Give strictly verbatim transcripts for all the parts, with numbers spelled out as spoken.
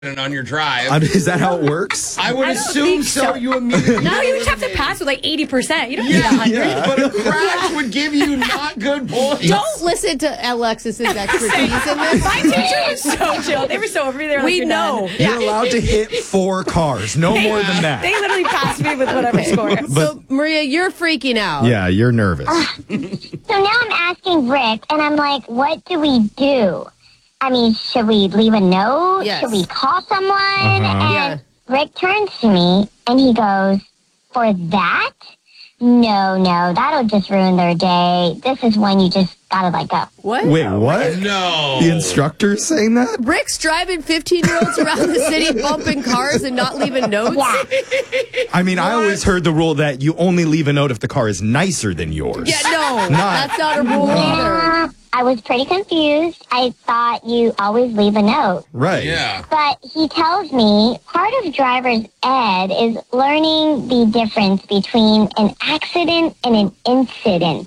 on your drive. I mean, is that how it works? I would I assume so. so. You immediately. No, you just have to pass with like eighty percent. You don't Yeah, need one hundred. yeah. But a crash would give you not good points. Don't listen to Alexis's expertise in this. My teacher was so chill. They were so over there. Like, We you're know. done. You're allowed to hit four cars, no more than that. They literally passed me with whatever score. So, Maria, you're freaking out. Yeah, you're nervous. So now I'm asking Rick, and I'm like, what do we do? I mean, should we leave a note? Yes. Should we call someone? Uh-huh. And Yeah. Rick turns to me, and he goes, for that? No, no, that'll just ruin their day. This is when you just gotta let go. What? Wait, what? No. The instructor's saying that? Rick's driving fifteen-year-olds around the city, bumping cars and not leaving notes? Yeah. I mean, I always heard the rule that you only leave a note if the car is nicer than yours. Yeah, no. Not- That's not a rule either. Uh, I was pretty confused. I thought you always leave a note. Right. Yeah. But he tells me part of driver's ed is learning the difference between an accident and an incident.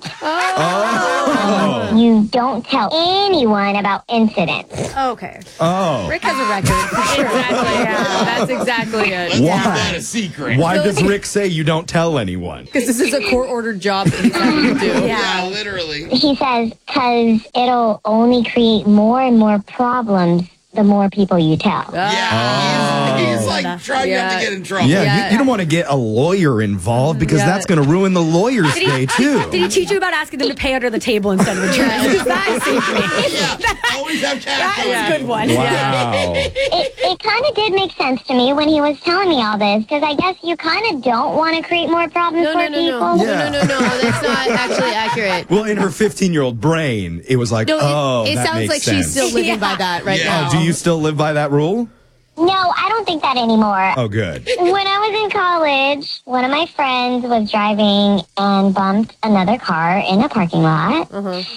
Oh. You don't tell anyone about incidents. Okay. Oh. Rick has a record. For sure. Exactly, yeah. That's exactly Let's it. keep Why? that a secret. Why does Rick say you don't tell anyone? Because this is a court-ordered job that he's having to do. Yeah, literally. He says, because it'll only create more and more problems the more people you tell. Yeah. He's, he's like trying not Yeah. to get in trouble. Yeah, Yeah. You, you don't want to get a lawyer involved because Yeah. that's going to ruin the lawyer's Did he, day, too. did he teach you about asking them to pay under the table instead of insurance? Because that saved me. Yeah. Always have cash. That on is you. a good one. Wow. It, it kind of did make sense to me when he was telling me all this, because I guess you kind of don't want to create more problems No, for no, no, people. no. Yeah. No, no, no, no. That's not actually accurate. Well, in her fifteen-year-old brain, it was like, No, it, oh, it that sounds makes like sense. she's still living Yeah. by that right Yeah. now. Oh, do you still live by that rule? No, I don't think that anymore. Oh, good. When I was in college, one of my friends was driving and bumped another car in a parking lot.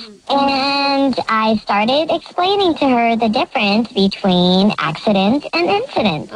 And I started explaining to her the difference between accident and incident.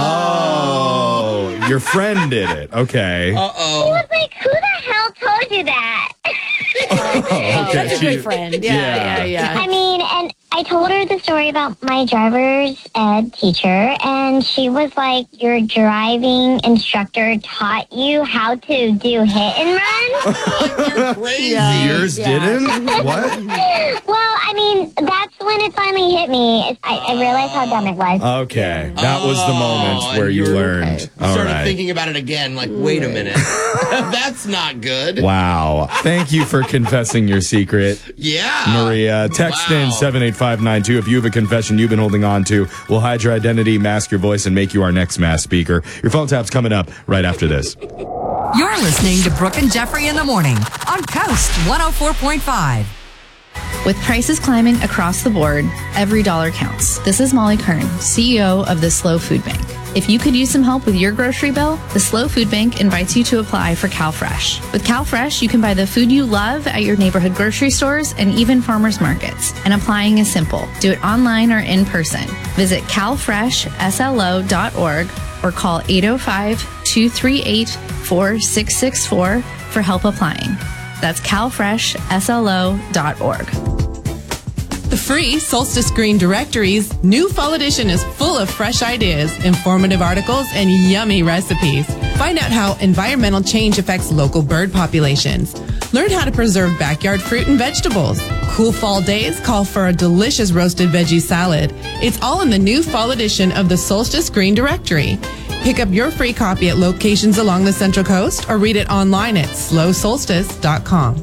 Oh, your friend did it. Okay. I Uh-oh. was like, who the hell told you that? Oh, okay. That's a She- good friend. Yeah, Yeah. yeah, yeah. I mean, and I told her the story about my driver's ed teacher, and she was like, your driving instructor taught you how to do hit and run? You're crazy. Yours didn't? What? Well, I mean, that's when it finally hit me. It- I, I realized how dumb it was. Okay. That was the moment Oh, where you you're- learned. Okay. All Started right. thinking about it again, like, wait a minute. That's not good. Wow. Thank you for confessing your secret, Yeah. Maria. Text Wow. in seven eight five nine two if you have a confession you've been holding on to. We'll hide your identity, mask your voice, and make you our next mass speaker. Your phone tap's coming up right after this. You're listening to Brooke and Jeffrey in the morning on Coast one oh four point five. With prices climbing across the board, every dollar counts. This is Molly Kern, C E O of the Slow Food Bank. If you could use some help with your grocery bill, the Slow Food Bank invites you to apply for CalFresh. With CalFresh, you can buy the food you love at your neighborhood grocery stores and even farmers markets. And applying is simple. Do it online or in person. Visit cal fresh s l o dot org or call eight oh five, two three eight, four six six four for help applying. That's cal fresh s l o dot org. The free Solstice Green Directory's new fall edition is full of fresh ideas, informative articles, and yummy recipes. Find out how environmental change affects local bird populations. Learn how to preserve backyard fruit and vegetables. Cool fall days call for a delicious roasted veggie salad. It's all in the new fall edition of the Solstice Green Directory. Pick up your free copy at locations along the Central Coast or read it online at slow solstice dot com.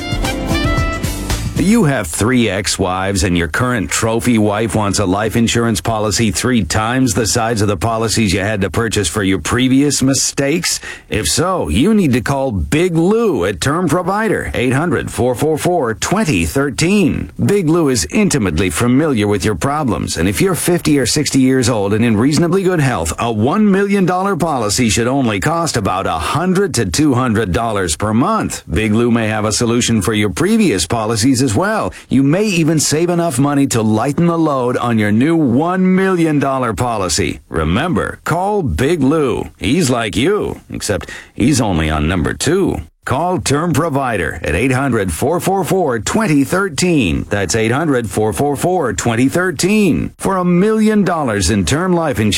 You have three ex-wives and your current trophy wife wants a life insurance policy three times the size of the policies you had to purchase for your previous mistakes? If so, you need to call Big Lou at Term Provider, eight hundred, four four four, two oh one three. Big Lou is intimately familiar with your problems, and if you're fifty or sixty years old and in reasonably good health, a one million dollars policy should only cost about one hundred to two hundred dollars per month. Big Lou may have a solution for your previous policies as well. You may even save enough money to lighten the load on your new one million dollars policy. Remember, call Big Lou. He's like you, except he's only on number two. Call Term Provider at eight hundred, four four four, two zero one three. That's eight hundred, four four four, two zero one three for a million dollars in term life insurance.